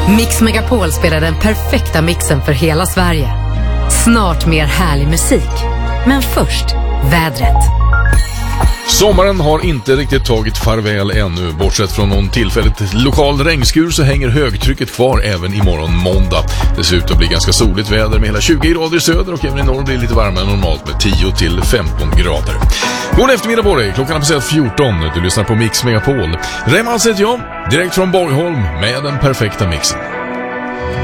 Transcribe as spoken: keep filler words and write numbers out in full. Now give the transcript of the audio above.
Mix Megapol spelar den perfekta mixen för hela Sverige. Snart mer härlig musik. Men först, vädret. Sommaren har inte riktigt tagit farväl ännu. Bortsett från någon tillfälligt lokal regnskur så hänger högtrycket kvar även imorgon måndag. Dessutom blir ganska soligt väder med hela tjugo grader i söder och även i norr blir lite varmare än normalt med tio till femton grader. God eftermiddag på dig, klockan har passerat fjorton. Du lyssnar på Mix Megapol. Reman heter jag, direkt från Borgholm med den perfekta mixen.